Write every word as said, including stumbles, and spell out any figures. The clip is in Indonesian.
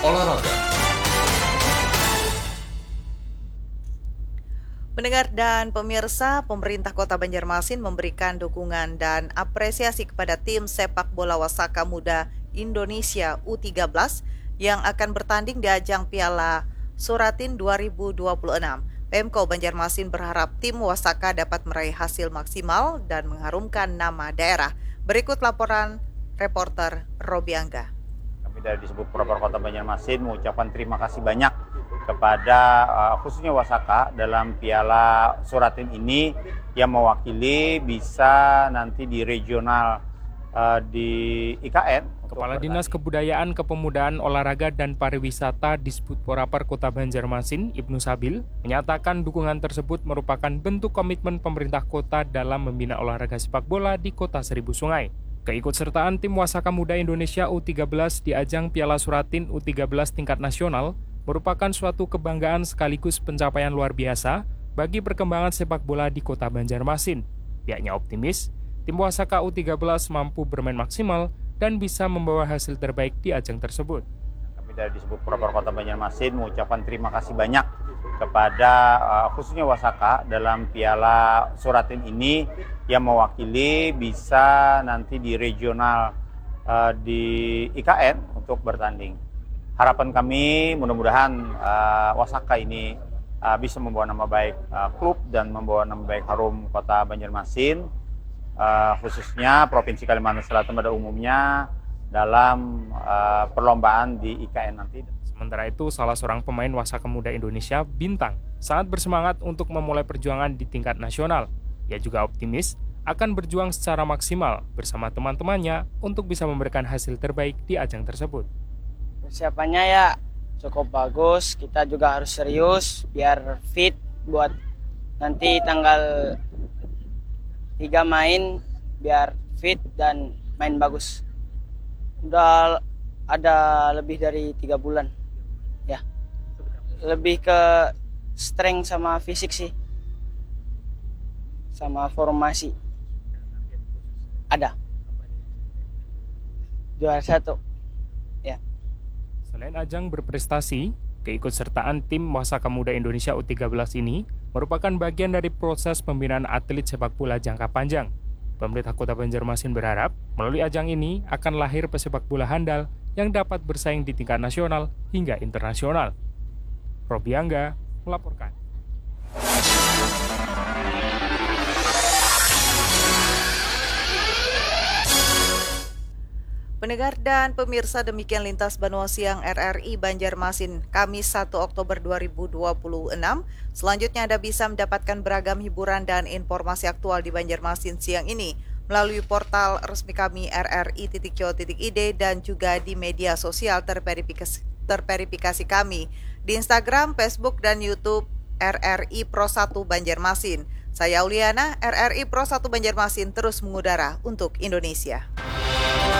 olahraga. Pendengar dan pemirsa, pemerintah Kota Banjarmasin memberikan dukungan dan apresiasi kepada tim sepak bola Wasaka Muda Indonesia U tiga belas yang akan bertanding di ajang Piala Suratin dua ribu dua puluh enam. Pemko Banjarmasin berharap tim Wasaka dapat meraih hasil maksimal dan mengharumkan nama daerah. Berikut laporan reporter Robi Angga. Kami dari Disub Propor Kota Banjarmasin mengucapkan terima kasih banyak kepada uh, khususnya Wasaka dalam Piala Suratin ini yang mewakili bisa nanti di regional uh, di I K N. Kepala Dinas Kebudayaan, Kepemudaan, Olahraga, dan Pariwisata Disub Porapar Kota Banjarmasin, Ibnu Sabil, menyatakan dukungan tersebut merupakan bentuk komitmen pemerintah kota dalam membina olahraga sepak bola di Kota Seribu Sungai. Keikutsertaan tim Wasaka Muda Indonesia U tiga belas di ajang Piala Suratin U tiga belas tingkat nasional merupakan suatu kebanggaan sekaligus pencapaian luar biasa bagi perkembangan sepak bola di Kota Banjarmasin. Pihaknya optimis, tim Wasaka U tiga belas mampu bermain maksimal dan bisa membawa hasil terbaik di ajang tersebut. Kami dari Disub Propor Kota Banjarmasin mengucapkan terima kasih banyak kepada uh, khususnya Wasaka dalam Piala Suratin ini yang mewakili bisa nanti di regional uh, di I K N untuk bertanding. Harapan kami mudah-mudahan uh, Wasaka ini uh, bisa membawa nama baik uh, klub dan membawa nama baik harum Kota Banjarmasin, uh, khususnya Provinsi Kalimantan Selatan pada umumnya dalam uh, perlombaan di I K N nanti. Sementara itu, salah seorang pemain Wasaka Muda Indonesia, Bintang, sangat bersemangat untuk memulai perjuangan di tingkat nasional. Ia juga optimis akan berjuang secara maksimal bersama teman-temannya untuk bisa memberikan hasil terbaik di ajang tersebut. Persiapannya ya cukup bagus, kita juga harus serius biar fit buat nanti tanggal tiga main, biar fit dan main bagus. Udah ada lebih dari tiga bulan ya, lebih ke strength sama fisik sih, sama formasi. Ada juara satu ya. Selain ajang berprestasi, keikutsertaan tim Wasaka Muda Indonesia U tiga belas ini merupakan bagian dari proses pembinaan atlet sepak bola jangka panjang. Pemerintah Kota Banjarmasin berharap melalui ajang ini akan lahir pesepak bola handal yang dapat bersaing di tingkat nasional hingga internasional. Robi Angga melaporkan. Pendengar dan pemirsa, demikian Lintas Banua Siang R R I Banjarmasin, Kamis satu Oktober dua ribu dua puluh enam. Selanjutnya Anda bisa mendapatkan beragam hiburan dan informasi aktual di Banjarmasin siang ini melalui portal resmi kami r r i titik co titik i d dan juga di media sosial terverifikasi, terverifikasi kami di Instagram, Facebook, dan YouTube R R I Pro satu Banjarmasin. Saya Auliana, R R I Pro satu Banjarmasin terus mengudara untuk Indonesia.